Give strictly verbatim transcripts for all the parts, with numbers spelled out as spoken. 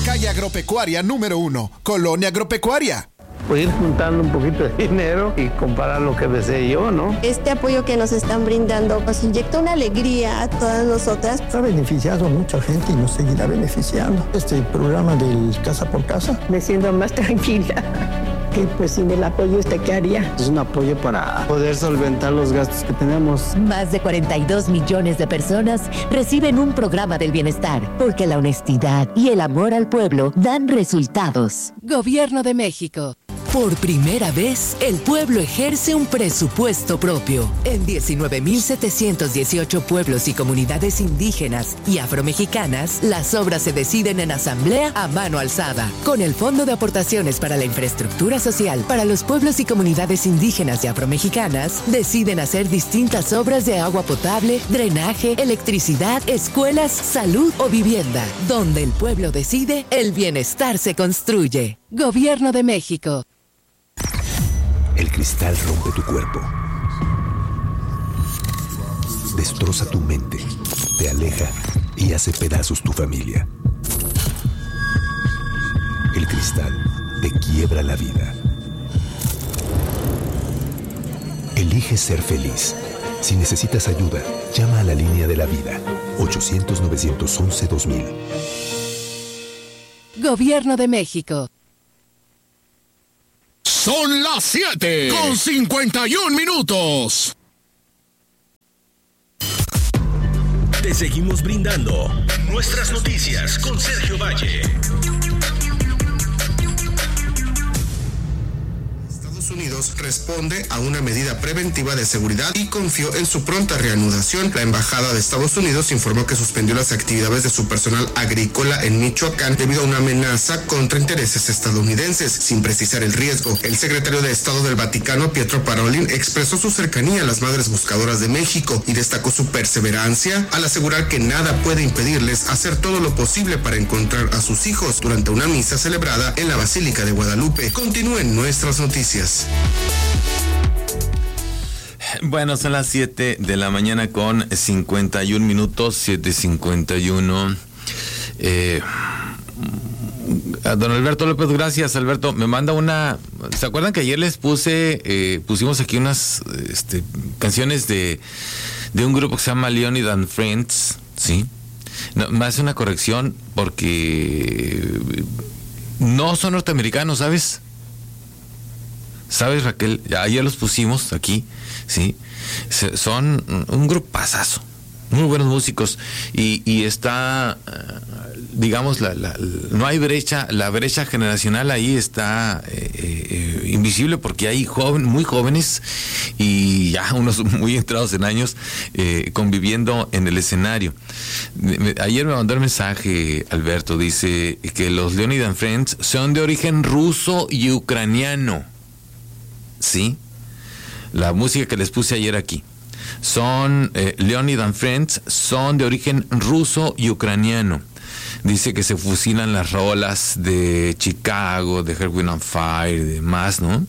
Calle Agropecuaria número uno, Colonia Agropecuaria. Pues ir juntando un poquito de dinero y comparar lo que desee yo, ¿no? Este apoyo que nos están brindando nos inyecta una alegría a todas nosotras. Ha beneficiado a mucha gente y nos seguirá beneficiando. Este programa del Casa por Casa. Me siento más tranquila. Que pues sin el apoyo, ¿usted qué haría? Es un apoyo para poder solventar los gastos que tenemos. Más de cuarenta y dos millones de personas reciben un programa del bienestar, porque la honestidad y el amor al pueblo dan resultados. Gobierno de México. Por primera vez, el pueblo ejerce un presupuesto propio. En diecinueve mil setecientos dieciocho pueblos y comunidades indígenas y afromexicanas, las obras se deciden en asamblea a mano alzada. Con el Fondo de Aportaciones para la Infraestructura Social para los pueblos y comunidades indígenas y afromexicanas, deciden hacer distintas obras de agua potable, drenaje, electricidad, escuelas, salud o vivienda. Donde el pueblo decide, el bienestar se construye. Gobierno de México. El cristal rompe tu cuerpo, destroza tu mente, te aleja y hace pedazos tu familia. El cristal te quiebra la vida. Elige ser feliz. Si necesitas ayuda, llama a la línea de la vida, ochocientos, novecientos once, dos mil. Gobierno de México. Son las siete con cincuenta y un minutos. Te seguimos brindando nuestras noticias con Sergio Valle. Unidos responde a una medida preventiva de seguridad y confió en su pronta reanudación. La Embajada de Estados Unidos informó que suspendió las actividades de su personal agrícola en Michoacán debido a una amenaza contra intereses estadounidenses, sin precisar el riesgo. El secretario de Estado del Vaticano, Pietro Parolin, expresó su cercanía a las Madres Buscadoras de México y destacó su perseverancia al asegurar que nada puede impedirles hacer todo lo posible para encontrar a sus hijos durante una misa celebrada en la Basílica de Guadalupe. Continúen nuestras noticias. Bueno, son las siete de la mañana con cincuenta y un minutos, siete cincuenta y uno. Eh, a don Alberto López, gracias, Alberto. Me manda una... ¿Se acuerdan que ayer les puse, eh, pusimos aquí unas este, canciones de, de un grupo que se llama Leonid and Friends? Sí. No, me hace una corrección porque no son norteamericanos, ¿sabes? ¿Sabes, Raquel? Ayer los pusimos aquí, ¿sí? Son un grupazazo, muy buenos músicos, y, y está, digamos, la, la, no hay brecha, la brecha generacional ahí está eh, eh, invisible, porque hay joven, muy jóvenes y ya unos muy entrados en años eh, conviviendo en el escenario. Ayer me mandó el mensaje, Alberto, dice que los Leonid and Friends son de origen ruso y ucraniano. Sí, la música que les puse ayer aquí son eh, Leonid and Friends, son de origen ruso y ucraniano. Dice que se fusilan las rolas de Chicago, de Earth, Wind and Fire y demás, ¿no?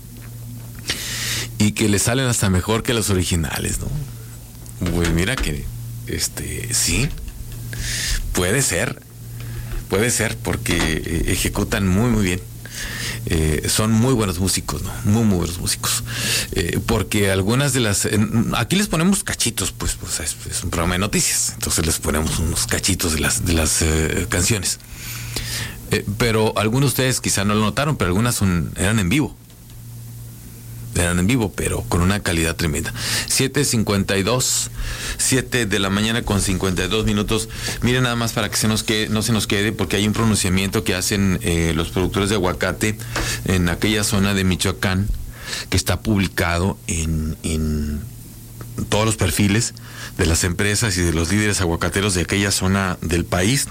Y que le salen hasta mejor que los originales, ¿no? Pues mira que, este, sí, puede ser, puede ser, porque eh, ejecutan muy, muy bien. Eh, son muy buenos músicos, ¿no? Muy, muy buenos músicos. Eh, porque algunas de las... Eh, aquí les ponemos cachitos, pues, pues es, es un programa de noticias. Entonces les ponemos unos cachitos de las, de las eh, canciones. Eh, pero algunos de ustedes quizá no lo notaron, pero algunas son, eran en vivo. Eran en vivo, pero con una calidad tremenda. siete cincuenta y dos, siete de la mañana con cincuenta y dos minutos. Miren, nada más para que se nos quede, no se nos quede, porque hay un pronunciamiento que hacen eh, los productores de aguacate en aquella zona de Michoacán, que está publicado en, en todos los perfiles de las empresas y de los líderes aguacateros de aquella zona del país.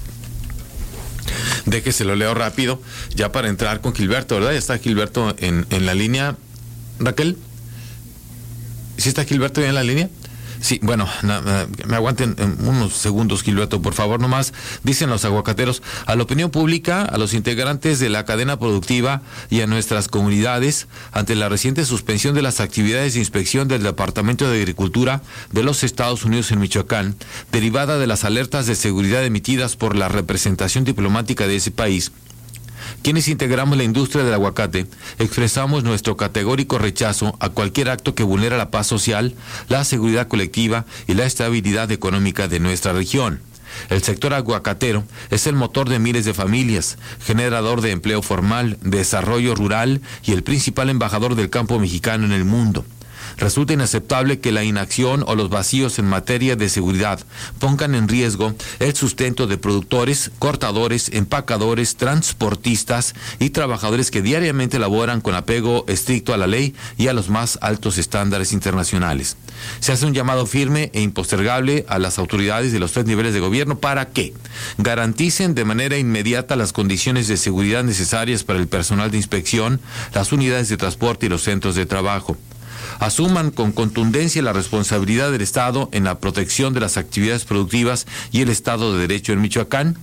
Déjese lo leo rápido, ya para entrar con Gilberto, ¿verdad? Ya está Gilberto en, en la línea. Raquel, ¿sí está Gilberto ya en la línea? Sí, bueno, na, na, me aguanten unos segundos, Gilberto, por favor, nomás. Dicen los aguacateros, a la opinión pública, a los integrantes de la cadena productiva y a nuestras comunidades, ante la reciente suspensión de las actividades de inspección del Departamento de Agricultura de los Estados Unidos en Michoacán, derivada de las alertas de seguridad emitidas por la representación diplomática de ese país, quienes integramos la industria del aguacate, expresamos nuestro categórico rechazo a cualquier acto que vulnera la paz social, la seguridad colectiva y la estabilidad económica de nuestra región. El sector aguacatero es el motor de miles de familias, generador de empleo formal, desarrollo rural y el principal embajador del campo mexicano en el mundo. Resulta inaceptable que la inacción o los vacíos en materia de seguridad pongan en riesgo el sustento de productores, cortadores, empacadores, transportistas y trabajadores que diariamente laboran con apego estricto a la ley y a los más altos estándares internacionales. Se hace un llamado firme e impostergable a las autoridades de los tres niveles de gobierno para que garanticen de manera inmediata las condiciones de seguridad necesarias para el personal de inspección, las unidades de transporte y los centros de trabajo. Asuman con contundencia la responsabilidad del Estado en la protección de las actividades productivas y el Estado de Derecho en Michoacán.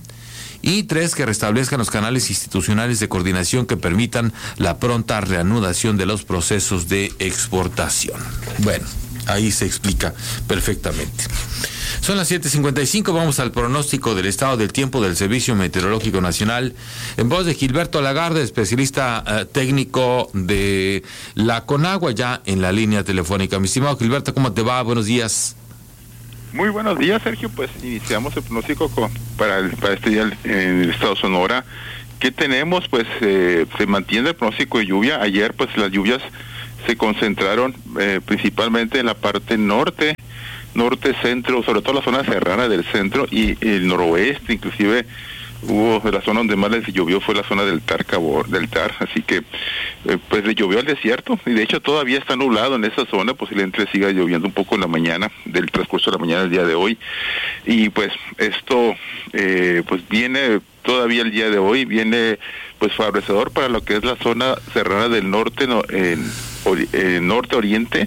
Y tres, que restablezcan los canales institucionales de coordinación que permitan la pronta reanudación de los procesos de exportación. Bueno, ahí se explica perfectamente. Son las siete cincuenta y cinco, vamos al pronóstico del estado del tiempo del Servicio Meteorológico Nacional, en voz de Gilberto Lagarde, especialista uh, técnico de la Conagua, ya en la línea telefónica. Mi estimado Gilberto, ¿cómo te va? Buenos días. Muy buenos días, Sergio. Pues iniciamos el pronóstico con, para, el, para este día en el estado Sonora. ¿Qué tenemos? Pues eh, se mantiene el pronóstico de lluvia. Ayer pues las lluvias se concentraron eh, principalmente en la parte norte, norte, centro, sobre todo la zona serrana del centro y el noroeste. Inclusive hubo la zona donde más les llovió fue la zona del Tar Cabor, del Tar, así que eh, pues le llovió al desierto y de hecho todavía está nublado en esa zona, posiblemente siga lloviendo un poco en la mañana, del transcurso de la mañana del día de hoy, y pues esto eh, pues viene todavía el día de hoy, viene pues favorecedor para lo que es la zona serrana del norte, no, en, en norte oriente,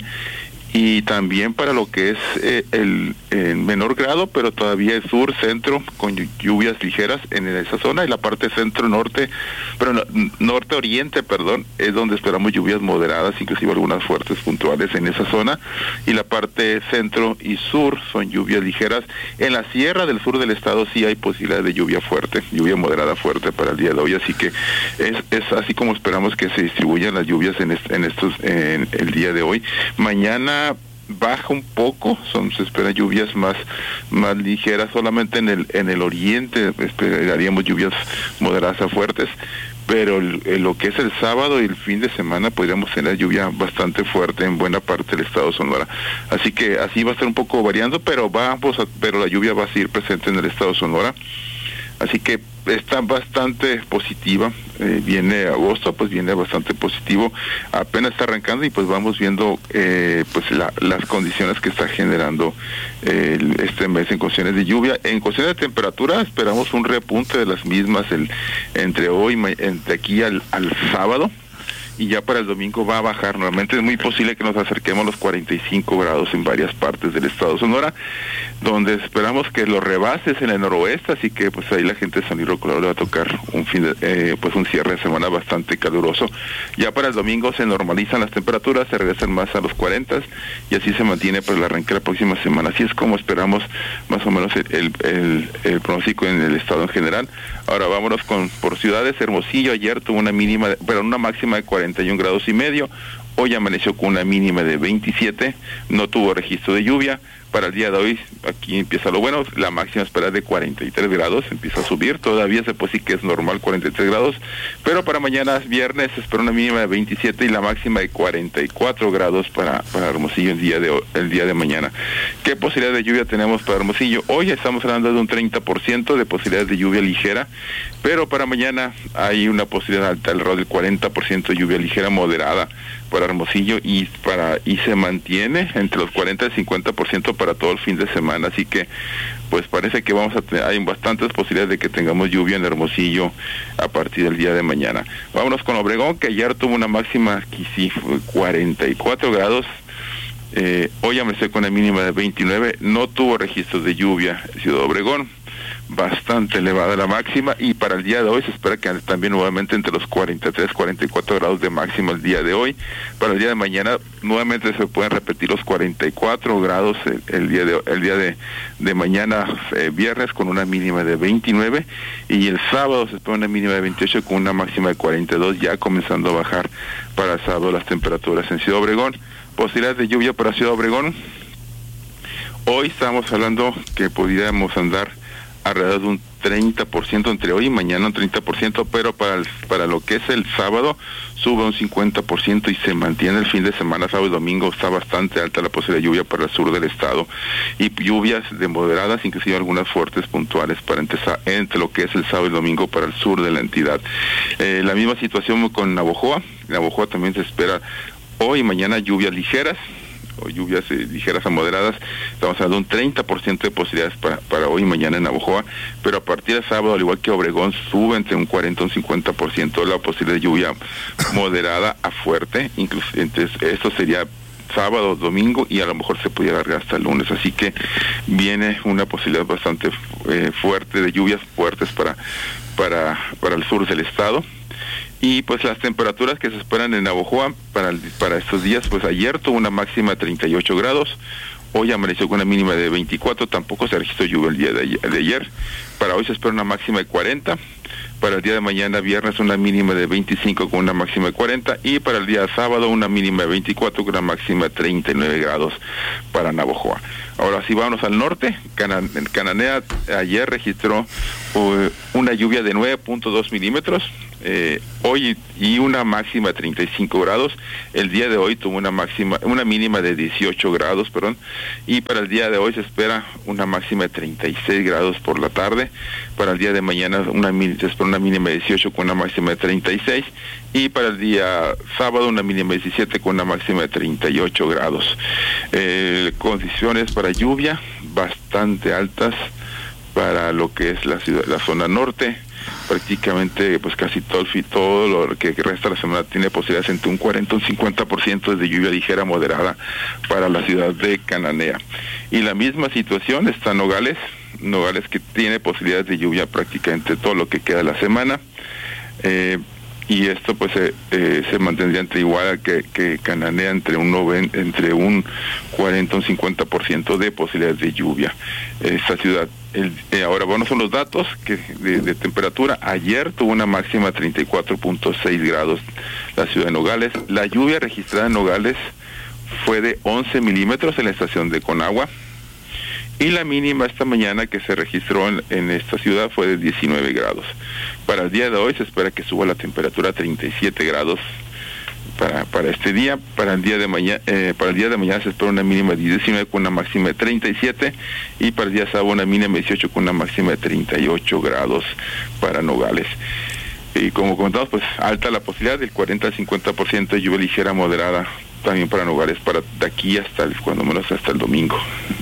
y también para lo que es eh, el en menor grado, pero todavía el sur, centro, con lluvias ligeras en esa zona, y la parte centro-norte, pero no, norte-oriente, perdón, es donde esperamos lluvias moderadas, inclusive algunas fuertes puntuales en esa zona, y la parte centro y sur son lluvias ligeras. En la sierra del sur del estado sí hay posibilidad de lluvia fuerte, lluvia moderada fuerte para el día de hoy, así que es, es así como esperamos que se distribuyan las lluvias en, est en estos en el día de hoy. Mañana baja un poco, son se esperan lluvias más más ligeras solamente en el en el oriente, esperaríamos lluvias moderadas a fuertes, pero el, el, lo que es el sábado y el fin de semana podríamos tener lluvia bastante fuerte en buena parte del estado de Sonora, así que así va a estar un poco variando, pero vamos a, pero la lluvia va a seguir presente en el estado de Sonora. Así que está bastante positiva, eh, viene agosto, pues viene bastante positivo, apenas está arrancando y pues vamos viendo eh, pues la, las condiciones que está generando eh, este mes en cuestiones de lluvia. En cuestiones de temperatura esperamos un repunte de las mismas el, entre hoy, entre aquí al, al sábado, y ya para el domingo va a bajar. Normalmente es muy posible que nos acerquemos a los cuarenta y cinco grados en varias partes del estado de Sonora, donde esperamos que los rebases en el noroeste, así que pues ahí la gente de San Isidro Colorado le va a tocar un fin de, eh, pues un cierre de semana bastante caluroso. Ya para el domingo se normalizan las temperaturas, se regresan más a los cuarenta y así se mantiene para el arranque de la próxima semana. Así es como esperamos más o menos el, el, el, el pronóstico en el estado en general. Ahora vámonos con por ciudades. Hermosillo ayer tuvo una mínima, de, pero una máxima de cuarenta y un grados y medio. Hoy amaneció con una mínima de veintisiete, no tuvo registro de lluvia. Para el día de hoy, aquí empieza lo bueno, la máxima espera de cuarenta y tres grados, empieza a subir, todavía se puede decir que es normal cuarenta y tres grados, pero para mañana viernes se espera una mínima de veintisiete y la máxima de cuarenta y cuatro grados para, para Hermosillo el día, de, el día de mañana. ¿Qué posibilidad de lluvia tenemos para Hermosillo? Hoy estamos hablando de un treinta por ciento de posibilidad de lluvia ligera, pero para mañana hay una posibilidad alta, alrededor del cuarenta por ciento de lluvia ligera moderada para Hermosillo, y para y se mantiene entre los cuarenta y cincuenta por ciento para todo el fin de semana, así que pues parece que vamos a tener, hay bastantes posibilidades de que tengamos lluvia en Hermosillo a partir del día de mañana. Vámonos con Obregón, que ayer tuvo una máxima, aquí sí, cuarenta y cuatro grados, Eh, hoy amaneció con una mínima de veintinueve, no tuvo registros de lluvia Ciudad Obregón, bastante elevada la máxima, y para el día de hoy se espera que también nuevamente entre los cuarenta y tres, cuarenta y cuatro grados de máxima el día de hoy. Para el día de mañana nuevamente se pueden repetir los cuarenta y cuatro grados el, el día de el día de, de mañana, eh, viernes, con una mínima de veintinueve, y el sábado se espera una mínima de veintiocho con una máxima de cuarenta y dos, ya comenzando a bajar para el sábado las temperaturas en Ciudad Obregón. Posibilidades de lluvia para Ciudad Obregón. Hoy estamos hablando que podríamos andar alrededor de un treinta por ciento entre hoy y mañana, un treinta por ciento, pero para el, para lo que es el sábado sube un cincuenta por ciento y se mantiene el fin de semana, sábado y domingo. Está bastante alta la posibilidad de lluvia para el sur del estado, y lluvias de moderadas, inclusive algunas fuertes puntuales para entre, entre lo que es el sábado y domingo para el sur de la entidad. Eh, la misma situación con Navojoa. Navojoa también se espera hoy y mañana lluvias ligeras, o lluvias eh, ligeras a moderadas. Estamos hablando de un treinta por ciento de posibilidades para, para hoy y mañana en Navojoa, pero a partir de sábado, al igual que Obregón, sube entre un cuarenta y un cincuenta por ciento la posibilidad de lluvia moderada a fuerte. Incluso, entonces, esto sería sábado, domingo, y a lo mejor se pudiera alargar hasta el lunes. Así que viene una posibilidad bastante eh, fuerte de lluvias fuertes para, para, para el sur del estado. Y pues las temperaturas que se esperan en Navojoa para, el, para estos días, pues ayer tuvo una máxima de treinta y ocho grados, hoy amaneció con una mínima de veinticuatro, tampoco se registró lluvia el día de ayer, de ayer. Para hoy se espera una máxima de cuarenta, para el día de mañana viernes una mínima de veinticinco con una máxima de cuarenta, y para el día sábado una mínima de veinticuatro con una máxima de treinta y nueve grados para Navojoa. Ahora sí, vámonos al norte. Cana- Cananea ayer registró uh, una lluvia de nueve punto dos milímetros, eh, hoy y una máxima de treinta y cinco grados. El día de hoy tuvo una máxima, una mínima de dieciocho grados, perdón, y para el día de hoy se espera una máxima de treinta y seis grados por la tarde. Para el día de mañana una, se espera una mínima de dieciocho con una máxima de treinta y seis, y para el día sábado una mínima de diecisiete con una máxima de treinta y ocho grados. Eh, condiciones para lluvia bastante altas para lo que es la ciudad, la zona norte. Prácticamente pues casi todo el todo lo que resta de la semana tiene posibilidades entre un cuarenta y un cincuenta por ciento de lluvia ligera moderada para la ciudad de Cananea. Y la misma situación está en Nogales, Nogales que tiene posibilidades de lluvia prácticamente todo lo que queda de la semana. Eh, y esto pues eh, eh, se mantendría entre igual que, que Cananea, entre un noventa, entre un cuarenta, un cincuenta por ciento de posibilidades de lluvia. Esta ciudad, el, eh, ahora bueno, son los datos que de, de temperatura. Ayer tuvo una máxima de treinta y cuatro punto seis grados la ciudad de Nogales. La lluvia registrada en Nogales fue de once milímetros en la estación de Conagua, y la mínima esta mañana que se registró en, en esta ciudad fue de diecinueve grados. Para el día de hoy se espera que suba la temperatura a treinta y siete grados para para este día. Para el día de mañana eh, para el día de mañana se espera una mínima de diecinueve con una máxima de treinta y siete, y para el día sábado una mínima de dieciocho con una máxima de treinta y ocho grados para Nogales. Y como comentamos, pues alta la posibilidad del cuarenta al cincuenta por ciento de lluvia ligera moderada también para Nogales, para de aquí hasta el, cuando menos hasta el domingo.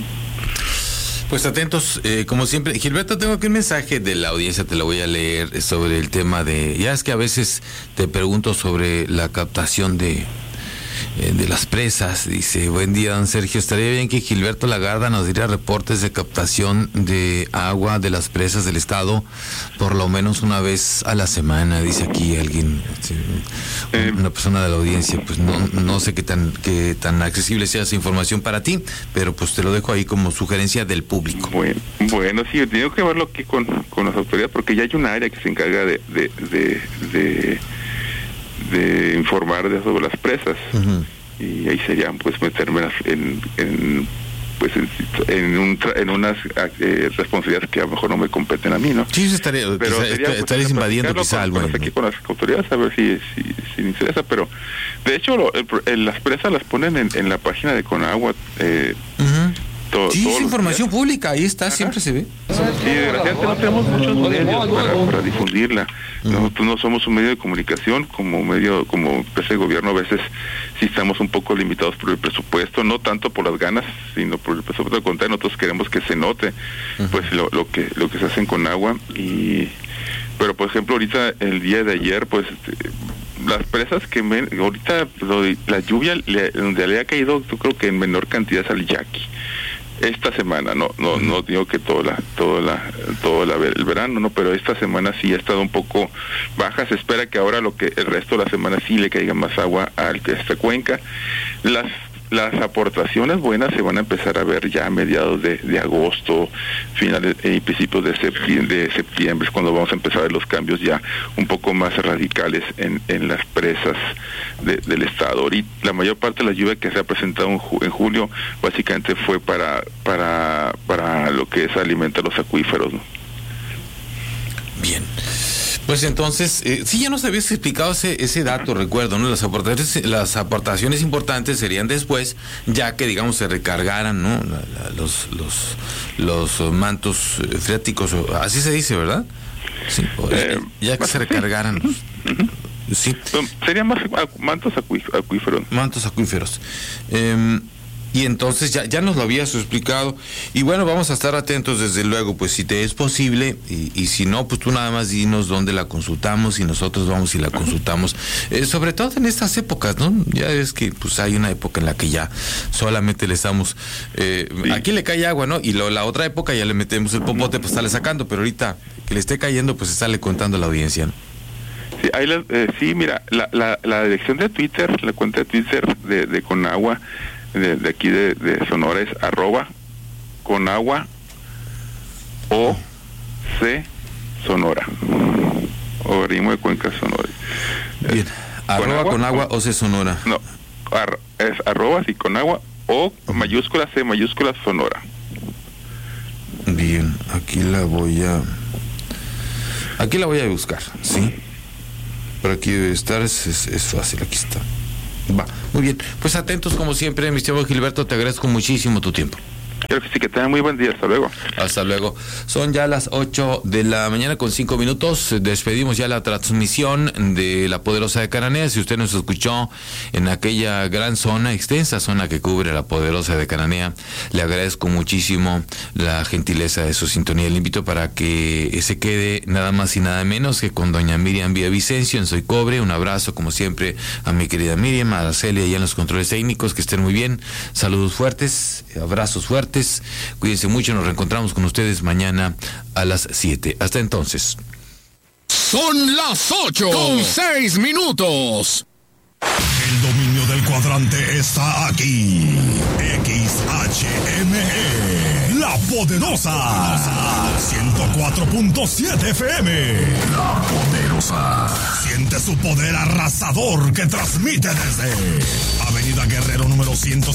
Pues atentos, eh, como siempre. Gilberto, tengo aquí un mensaje de la audiencia, te lo voy a leer, sobre el tema de... Ya es que a veces te pregunto sobre la captación de, eh, de las presas. Dice, buen día, don Sergio, estaría bien que Gilberto Lagarda nos diera reportes de captación de agua de las presas del estado por lo menos una vez a la semana, dice aquí alguien, una persona de la audiencia. Pues no no sé qué tan qué tan accesible sea esa información para ti, pero pues te lo dejo ahí como sugerencia del público. Bueno, bueno sí, tengo que verlo aquí con, con las autoridades, porque ya hay una área que se encarga de de, de, de, de informar de sobre las presas. Uh-huh. Y ahí serían pues meterme en, en pues en, en, un, en unas eh, responsabilidades que a lo mejor no me competen a mí, ¿no? Sí, estaría, pero quizá, sería, pues, estarías invadiendo quizá algo. Aquí con las autoridades a ver si, si, si me interesa, pero de hecho lo, el, el, las presas las ponen en, en la página de Conagua. Eh, uh-huh. Todo, sí, es información días. Pública, ahí está, ajá, siempre se ve. Sí, desgraciadamente no tenemos muchos medios para, para difundirla. Uh-huh. Nosotros no somos un medio de comunicación, como medio, como empresa de gobierno, a veces sí estamos un poco limitados por el presupuesto, no tanto por las ganas, sino por el presupuesto. Al contrario, nosotros queremos que se note, uh-huh, pues lo, lo que lo que se hace con agua. Y pero por ejemplo ahorita el día de ayer, pues este, las presas que me, ahorita lo, la lluvia le, donde le ha caído, yo creo que en menor cantidad es al Yaqui. Esta semana, no no no digo que toda la toda la todo la, el verano, no, pero esta semana sí ha estado un poco baja. Se espera que ahora lo que el resto de la semana sí le caiga más agua a esta cuenca. Las Las aportaciones buenas se van a empezar a ver ya a mediados de, de agosto, finales y principios de septiembre, de septiembre, es cuando vamos a empezar a ver los cambios ya un poco más radicales en, en las presas de, del estado. Ahorita la mayor parte de la lluvia que se ha presentado en, ju- en julio básicamente fue para para para lo que es alimentar los acuíferos, ¿no? Bien. Pues entonces, eh, sí, ya nos habías explicado ese, ese dato, recuerdo, ¿no? Las aportaciones, las aportaciones importantes serían después, ya que, digamos, se recargaran, ¿no? La, la, los, los, los mantos freáticos, así se dice, ¿verdad? Sí, eh, ya que se recargaran. Sí. sí. Serían más mantos acuíferos. Mantos acuíferos. Eh, Y entonces ya, ya nos lo habías explicado. Y bueno, vamos a estar atentos desde luego, pues si te es posible, y, y si no, pues tú nada más dinos dónde la consultamos y nosotros vamos y la consultamos. Eh, sobre todo en estas épocas, ¿no? Ya ves que pues hay una época en la que ya solamente le estamos... Eh, sí. Aquí le cae agua, ¿no? Y lo, la otra época ya le metemos el popote, pues sale sacando, pero ahorita que le esté cayendo, pues sale contando a la audiencia, ¿no? Sí, ahí la, eh, sí, mira, la, la, la dirección de Twitter, la cuenta de Twitter de, de Conagua, De, de aquí de, de Sonora es arroba Conagua o C Sonora o Ritmo de Cuenca Sonora. Bien, arroba Conagua o C Sonora. No, ar, es arroba sí, Conagua o mayúscula C mayúscula Sonora. Bien, aquí la voy a aquí la voy a buscar, ¿sí? Por aquí debe estar, es, es, es fácil, aquí está. Va, muy bien. Pues atentos como siempre, mi estimado Gilberto, te agradezco muchísimo tu tiempo. Claro que sí, que tengan muy buen día. Hasta luego. Hasta luego. Son ya las ocho de la mañana con cinco minutos. Despedimos ya la transmisión de La Poderosa de Cananea. Si usted nos escuchó en aquella gran zona, extensa zona que cubre La Poderosa de Cananea, le agradezco muchísimo la gentileza de su sintonía. Le invito para que se quede nada más y nada menos que con doña Miriam Villavicencio en Soy Cobre. Un abrazo, como siempre, a mi querida Miriam, a Araceli allá en los controles técnicos. Que estén muy bien. Saludos fuertes, abrazos fuertes. Cuídense mucho, nos reencontramos con ustedes mañana a las siete. Hasta entonces. Son las ocho con seis minutos. El dominio del cuadrante está aquí. X H M E, La Poderosa. ciento cuatro punto siete F M. La Poderosa. Siente su poder arrasador que transmite desde Avenida Guerrero número ciento